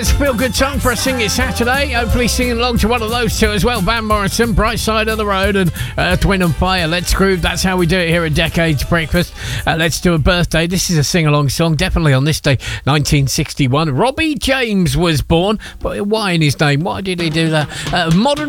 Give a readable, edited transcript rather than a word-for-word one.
It's a feel-good song for a Sing It Saturday. Hopefully singing along to one of those two as well. Van Morrison, Bright Side of the Road, and Earth, Wind and Fire. Let's groove. That's how we do it here at Decades Breakfast. Let's do a birthday. This is a sing-along song, definitely on this day, 1961. Robbie James was born. But why in his name? Why did he do that? Modern